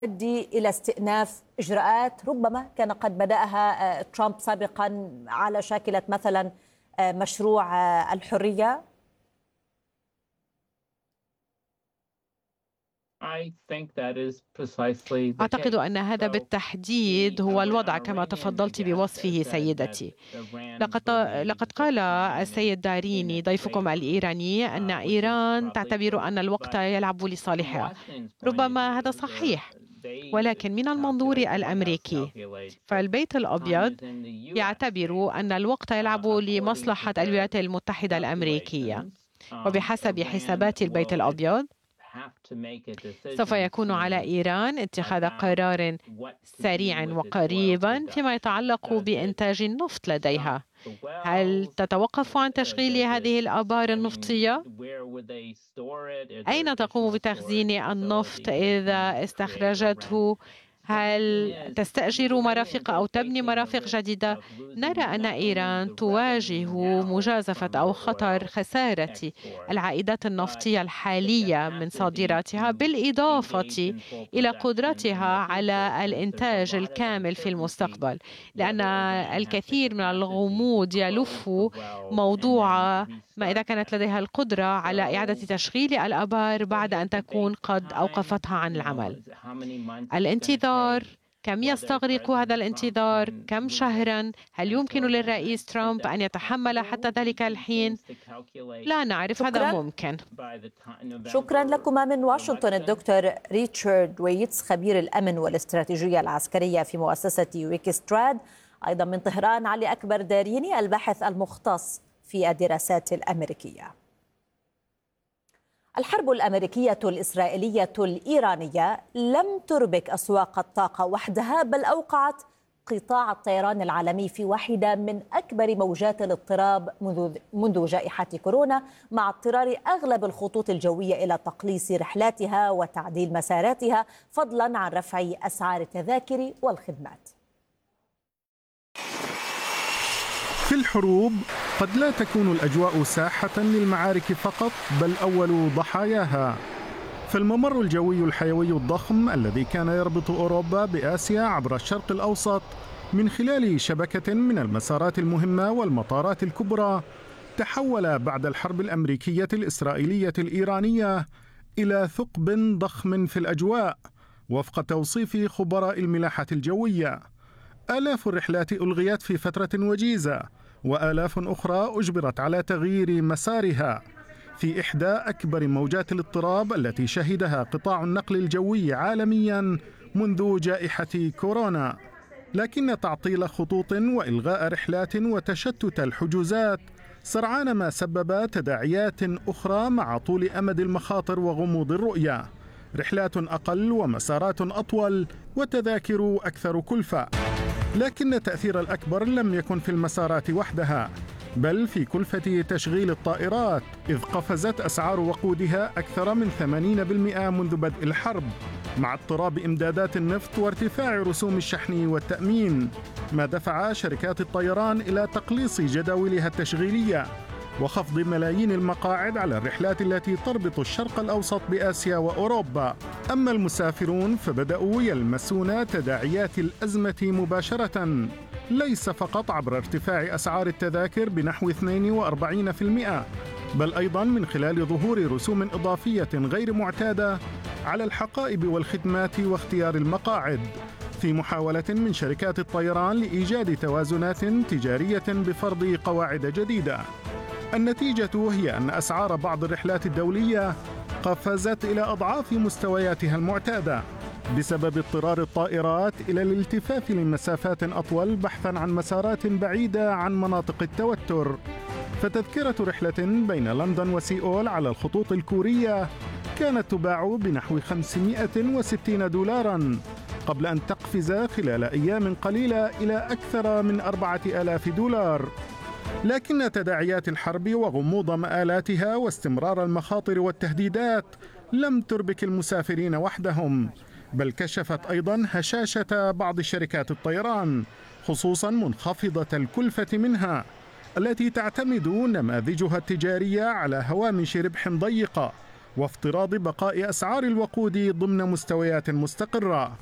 يؤدي إلى استئناف إجراءات ربما كان قد بدأها ترامب سابقا على شاكلة مثلا مشروع الحرية؟ أعتقد أن هذا بالتحديد هو الوضع كما تفضلت بوصفه سيدتي. لقد قال السيد داريني ضيفكم الإيراني أن إيران تعتبر أن الوقت يلعب لصالحها. ربما هذا صحيح، ولكن من المنظور الأمريكي فالبيت الأبيض يعتبر أن الوقت يلعب لمصلحة الولايات المتحدة الأمريكية، وبحسب حسابات البيت الأبيض سوف يكون على إيران اتخاذ قرار سريع وقريبا فيما يتعلق بإنتاج النفط لديها. هل تتوقف عن تشغيل هذه الآبار النفطية؟ أين تقوم بتخزين النفط إذا استخرجته؟ هل تستأجر مرافق أو تبني مرافق جديدة؟ نرى أن إيران تواجه مجازفة أو خطر خسارة العائدات النفطية الحالية من صادراتها، بالإضافة إلى قدرتها على الإنتاج الكامل في المستقبل، لأن الكثير من الغموض يلف موضوع ما إذا كانت لديها القدرة على إعادة تشغيل الآبار بعد أن تكون قد أوقفتها عن العمل. الانتظار، كم يستغرق هذا الانتظار؟ كم شهرا؟ هل يمكن للرئيس ترامب أن يتحمل حتى ذلك الحين؟ لا نعرف. هذا ممكن. شكرا لكما من واشنطن الدكتور ريتشارد ويتس خبير الأمن والاستراتيجية العسكرية في مؤسسة ويكستراد. أيضا من طهران علي أكبر داريني الباحث المختص في الدراسات الأمريكية. الحرب الأمريكية الإسرائيلية الإيرانية لم تربك أسواق الطاقة وحدها، بل أوقعت قطاع الطيران العالمي في واحدة من أكبر موجات الاضطراب منذ جائحة كورونا، مع اضطرار أغلب الخطوط الجوية إلى تقليص رحلاتها وتعديل مساراتها، فضلا عن رفع أسعار التذاكر والخدمات. في الحروب قد لا تكون الأجواء ساحة للمعارك فقط، بل أول ضحاياها. فالممر الجوي الحيوي الضخم الذي كان يربط أوروبا بآسيا عبر الشرق الأوسط من خلال شبكة من المسارات المهمة والمطارات الكبرى، تحول بعد الحرب الأمريكية الإسرائيلية الإيرانية إلى ثقب ضخم في الأجواء، وفق توصيف خبراء الملاحة الجوية. آلاف الرحلات ألغيت في فترة وجيزة، وآلاف أخرى أجبرت على تغيير مسارها في إحدى أكبر موجات الاضطراب التي شهدها قطاع النقل الجوي عالميا منذ جائحة كورونا. لكن تعطيل خطوط وإلغاء رحلات وتشتت الحجوزات سرعان ما سبب تداعيات أخرى مع طول أمد المخاطر وغموض الرؤية، رحلات أقل ومسارات أطول وتذاكر أكثر كلفة. لكن التأثير الأكبر لم يكن في المسارات وحدها، بل في كلفة تشغيل الطائرات، إذ قفزت أسعار وقودها أكثر من 80% منذ بدء الحرب، مع اضطراب إمدادات النفط وارتفاع رسوم الشحن والتأمين، ما دفع شركات الطيران إلى تقليص جداولها التشغيلية وخفض ملايين المقاعد على الرحلات التي تربط الشرق الأوسط بآسيا وأوروبا. أما المسافرون فبدأوا يلمسون تداعيات الأزمة مباشرة، ليس فقط عبر ارتفاع أسعار التذاكر بنحو 42%، بل أيضا من خلال ظهور رسوم إضافية غير معتادة على الحقائب والخدمات واختيار المقاعد، في محاولة من شركات الطيران لإيجاد توازنات تجارية بفرض قواعد جديدة. النتيجة هي أن أسعار بعض الرحلات الدولية قفزت إلى أضعاف مستوياتها المعتادة بسبب اضطرار الطائرات إلى الالتفاف لمسافات أطول بحثاً عن مسارات بعيدة عن مناطق التوتر. فتذكرة رحلة بين لندن وسيول على الخطوط الكورية كانت تباع بنحو 560 دولارا، قبل أن تقفز خلال أيام قليلة إلى أكثر من 4000 دولار. لكن تداعيات الحرب وغموض مآلاتها واستمرار المخاطر والتهديدات لم تربك المسافرين وحدهم، بل كشفت أيضا هشاشة بعض شركات الطيران، خصوصا منخفضة الكلفة منها، التي تعتمد نماذجها التجارية على هوامش ربح ضيقة وافتراض بقاء أسعار الوقود ضمن مستويات مستقرة.